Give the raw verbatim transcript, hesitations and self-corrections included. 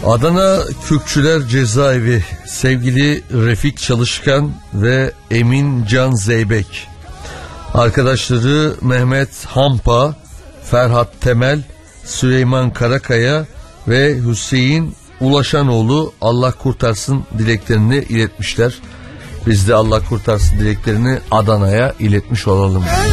Adana Kürkçüler Cezaevi sevgili Refik Çalışkan ve Emin Can Zeybek, arkadaşları Mehmet Hampa, Ferhat Temel, Süleyman Karakaya ve Hüseyin Ulaşanoğlu Allah kurtarsın dileklerini iletmişler. Biz de Allah kurtarsın dileklerini Adana'ya iletmiş olalım.